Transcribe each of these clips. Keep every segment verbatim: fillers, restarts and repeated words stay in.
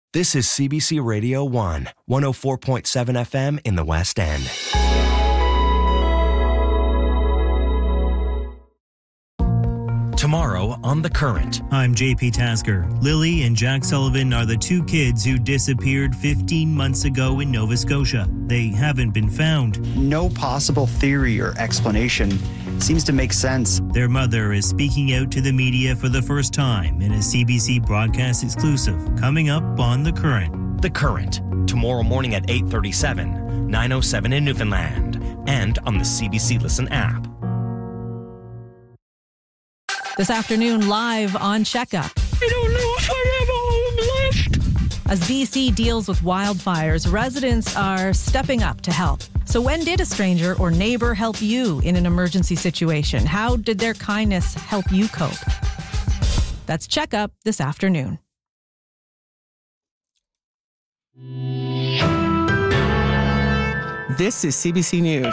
This is C B C Radio one, one oh four point seven F M in the West End. Tomorrow on The Current. I'm J P Tasker. Lily and Jack Sullivan are the two kids who disappeared fifteen months ago in Nova Scotia. They haven't been found. No possible theory or explanation seems to make sense. Their mother is speaking out to the media for the first time in a C B C broadcast exclusive coming up on The Current. The Current, tomorrow morning at eight thirty-seven, nine oh seven in Newfoundland, and on the C B C Listen app. This afternoon, live on Checkup. I don't know if I have a home left. As B C deals with wildfires, residents are stepping up to help. So when did a stranger or neighbor help you in an emergency situation? How did their kindness help you cope? That's Checkup this afternoon. This is C B C News.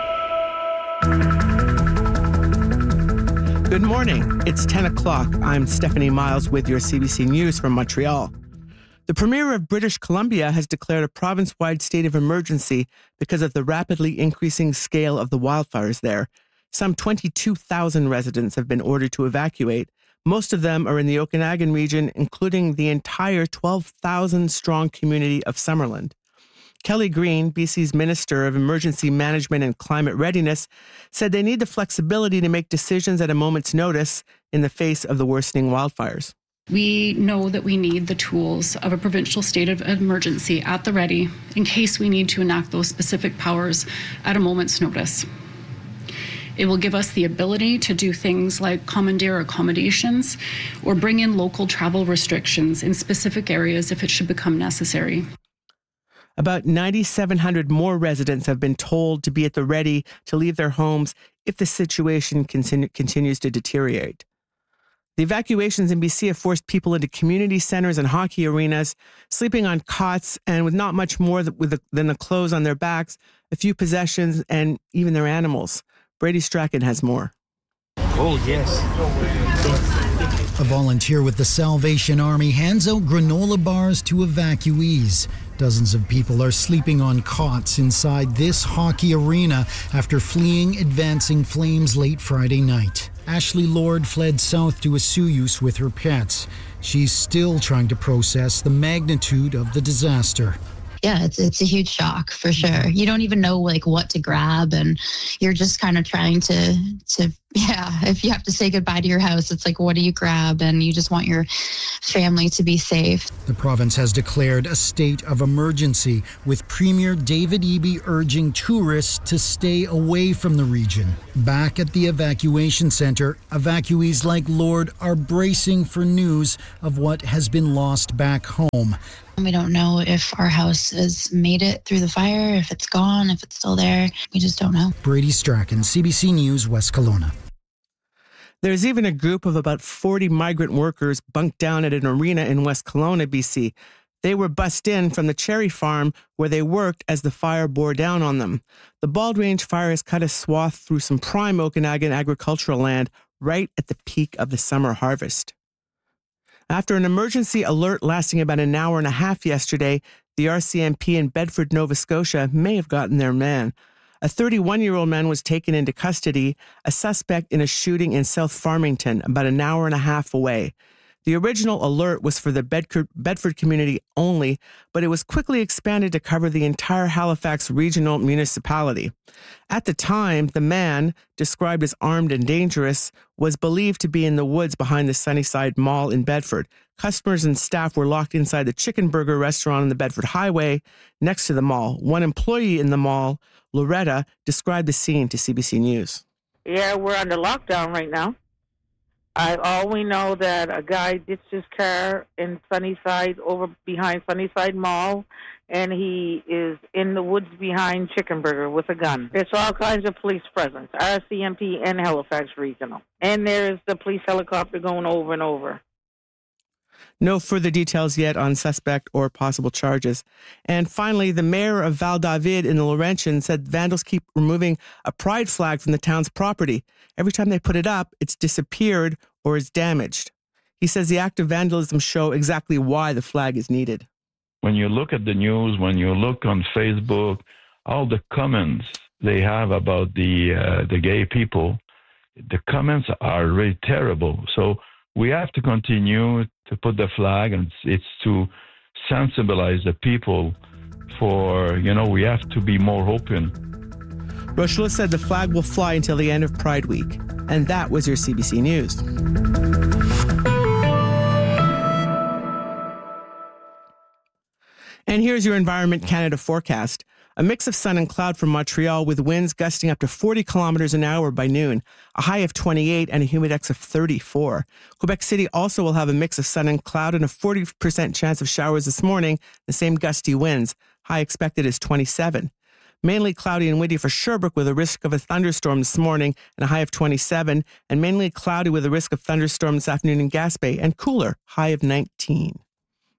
Good morning. It's ten o'clock. I'm Stephanie Miles with your C B C News from Montreal. The Premier of British Columbia has declared a province-wide state of emergency because of the rapidly increasing scale of the wildfires there. Some twenty-two thousand residents have been ordered to evacuate. Most of them are in the Okanagan region, including the entire twelve thousand strong community of Summerland. Kelly Green, B C's Minister of Emergency Management and Climate Readiness, said they need the flexibility to make decisions at a moment's notice in the face of the worsening wildfires. We know that we need the tools of a provincial state of emergency at the ready in case we need to enact those specific powers at a moment's notice. It will give us the ability to do things like commandeer accommodations or bring in local travel restrictions in specific areas if it should become necessary. About nine thousand seven hundred more residents have been told to be at the ready to leave their homes if the situation continue, continues to deteriorate. The evacuations in B C have forced people into community centers and hockey arenas, sleeping on cots and with not much more with the, than the clothes on their backs, a few possessions, and even their animals. Brady Strachan has more. Oh, yes. A volunteer with the Salvation Army hands out granola bars to evacuees. Dozens of people are sleeping on cots inside this hockey arena after fleeing advancing flames late Friday night. Ashley Lord fled south to Osoyoos with her pets. She's still trying to process the magnitude of the disaster. Yeah, it's it's a huge shock for sure. You don't even know like what to grab, and you're just kind of trying to to yeah. If you have to say goodbye to your house, it's like, what do you grab? And you just want your family to be safe. The province has declared a state of emergency, with Premier David Eby urging tourists to stay away from the region. Back at the evacuation centre, evacuees like Lord are bracing for news of what has been lost back home. We don't know if our house has made it through the fire, if it's gone, if it's still there. We just don't know. Brady Strachan, C B C News, West Kelowna. There's even a group of about forty migrant workers bunked down at an arena in West Kelowna, B C. They were bussed in from the cherry farm where they worked as the fire bore down on them. The Bald Range fire has cut a swath through some prime Okanagan agricultural land right at the peak of the summer harvest. After an emergency alert lasting about an hour and a half yesterday, the R C M P in Bedford, Nova Scotia may have gotten their man. A thirty-one-year-old man was taken into custody, a suspect in a shooting in South Farmington, about an hour and a half away. The original alert was for the Bedford, Bedford community only, but it was quickly expanded to cover the entire Halifax regional municipality. At the time, the man, described as armed and dangerous, was believed to be in the woods behind the Sunnyside Mall in Bedford. Customers and staff were locked inside the Chicken Burger restaurant on the Bedford Highway next to the mall. One employee in the mall, Loretta, described the scene to C B C News. Yeah, we're under lockdown right now. I all we know that a guy ditched his car in Sunnyside, over behind Sunnyside Mall, and he is in the woods behind Chicken Burger with a gun. There's all kinds of police presence, R C M P and Halifax Regional. And there's the police helicopter going over and over. No further details yet on suspect or possible charges. And finally, the mayor of Val David in the Laurentian said vandals keep removing a pride flag from the town's property. Every time they put it up, it's disappeared or is damaged. He says the act of vandalism show exactly why the flag is needed. when you look at the news, when you look on Facebook, all the comments they have about the uh, the gay people, the comments are really terrible. So we have to continue to put the flag, and it's, it's to sensibilize the people for, you know, we have to be more open. Rochela said the flag will fly until the end of Pride Week. And that was your C B C News. And here's your Environment Canada forecast. A mix of sun and cloud from Montreal with winds gusting up to forty kilometers an hour by noon, a high of twenty-eight and a humidex of thirty-four. Quebec City also will have a mix of sun and cloud and a forty percent chance of showers this morning, the same gusty winds. High expected is twenty-seven. Mainly cloudy and windy for Sherbrooke with a risk of a thunderstorm this morning and a high of twenty-seven, and mainly cloudy with a risk of thunderstorm this afternoon in Gaspé, and cooler, high of nineteen.